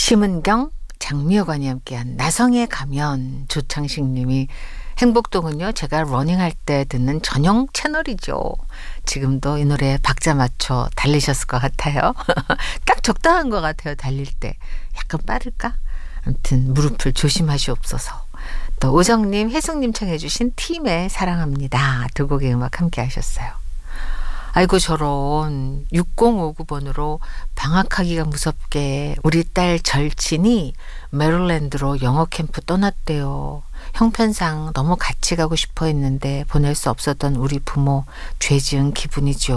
심은경, 장미여관이 함께한 나성에 가면. 조창식 님이 행복동은요 제가 러닝할 때 듣는 전용 채널이죠. 지금도 이 노래에 박자 맞춰 달리셨을 것 같아요. 딱 적당한 것 같아요. 달릴 때 약간 빠를까? 아무튼 무릎을 조심하시옵소서. 또 오정님, 혜숙님 청해 주신 팀의 사랑합니다. 두 곡의 음악 함께 하셨어요. 아이고 저런 6059번으로 방학하기가 무섭게 우리 딸 절친이 메릴랜드로 영어 캠프 떠났대요. 형편상 너무 같이 가고 싶어 했는데 보낼 수 없었던 우리 부모 죄 지은 기분이죠.